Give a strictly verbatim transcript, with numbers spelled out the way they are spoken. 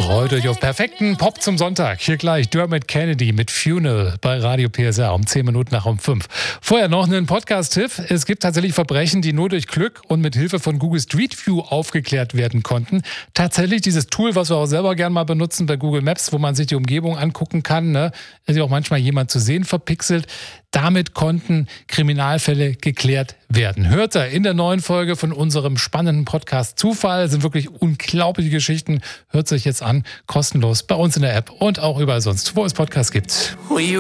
Freut euch auf perfekten Pop zum Sonntag. Hier gleich Dermot Kennedy mit Funeral bei Radio P S R um zehn Minuten nach um fünf. Vorher noch einen Podcast-Tipp. Es gibt tatsächlich Verbrechen, die nur durch Glück und mit Hilfe von Google Street View aufgeklärt werden konnten. Tatsächlich dieses Tool, was wir auch selber gerne mal benutzen bei Google Maps, wo man sich die Umgebung angucken kann, ne? Ist ja auch manchmal jemand zu sehen verpixelt. Damit konnten Kriminalfälle geklärt werden. Hört ihr in der neuen Folge von unserem spannenden Podcast Zufall. Das sind wirklich unglaubliche Geschichten. Hört sich jetzt an, kostenlos bei uns in der App und auch überall sonst, wo es Podcasts gibt.